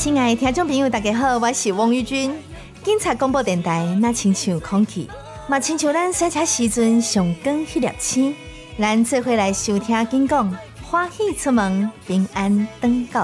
亲爱的听众朋友，大家好，我是王玉君。警察广播电台那亲像空气，嘛亲像咱洗车时阵上光迄粒星。咱做伙来收听警讲，欢喜出门，平安登到